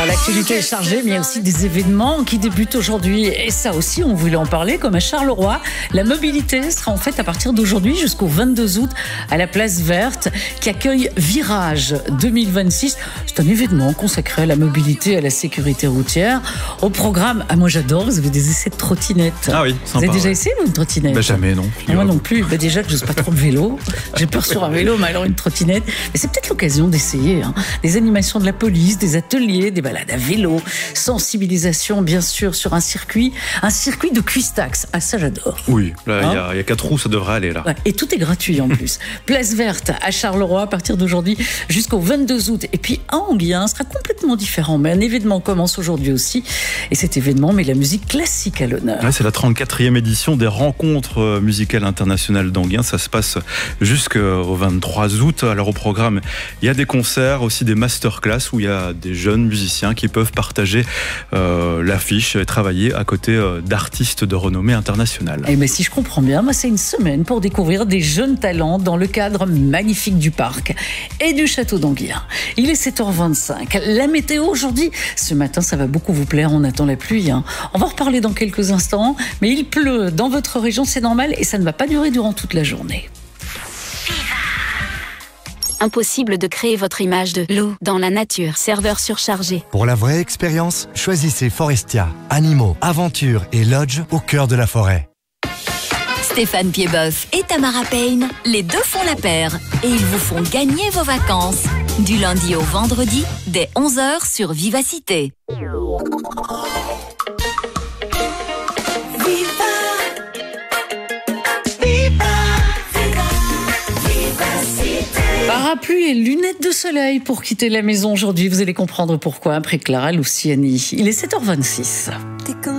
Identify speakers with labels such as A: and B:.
A: L'actualité est chargée, mais il y a aussi des événements qui débutent aujourd'hui. Et ça aussi, on voulait en parler, comme à Charleroi. La mobilité sera en fait à partir d'aujourd'hui jusqu'au 22 août à la place verte qui accueille Virage 2026. C'est un événement consacré à la mobilité et à la sécurité routière. Au programme, moi j'adore, vous avez des essais de trottinettes.
B: Ah oui, sympa.
A: Vous avez déjà essayé une trottinette?
B: Jamais, non.
A: Moi non plus. Déjà que je n'ose pas trop le vélo. J'ai peur sur un vélo, mais alors une trottinette. Mais c'est peut-être l'occasion d'essayer. Des animations de la police, des ateliers, des balades à vélo, sensibilisation bien sûr sur un circuit de Cuistax. Ah ça j'adore.
B: Oui, là il y a 4 roues, ça devrait aller là.
A: Ouais, et tout est gratuit en plus. Place verte à Charleroi à partir d'aujourd'hui jusqu'au 22 août. Et puis à Anguien sera complètement différent, mais un événement commence aujourd'hui aussi. Et cet événement met la musique classique à l'honneur.
B: Ouais, c'est la 34e édition des rencontres musicales internationales d'Anguien. Ça se passe jusqu'au 23 août. Alors au programme, il y a des concerts, aussi des masterclass où il y a des jeunes musiciens qui peuvent partager l'affiche et travailler à côté d'artistes de renommée internationale.
A: Et bien si je comprends bien, c'est une semaine pour découvrir des jeunes talents dans le cadre magnifique du parc et du château d'Anguien. Il est 7h25. La météo aujourd'hui, ce matin, ça va beaucoup vous plaire. On attend la pluie. On va en reparler dans quelques instants, mais il pleut dans votre région, c'est normal et ça ne va pas durer durant toute la journée.
C: Impossible de créer votre image de loup dans la nature. Serveur surchargé.
D: Pour la vraie expérience, choisissez Forestia. Animaux, aventures et lodge au cœur de la forêt.
E: Stéphane Piedboeuf et Tamara Payne, les deux font la paire. Et ils vous font gagner vos vacances. Du lundi au vendredi, dès 11h sur Vivacité.
A: Parapluie et lunettes de soleil pour quitter la maison aujourd'hui. Vous allez comprendre pourquoi après Clara Luciani. Il est 7h26.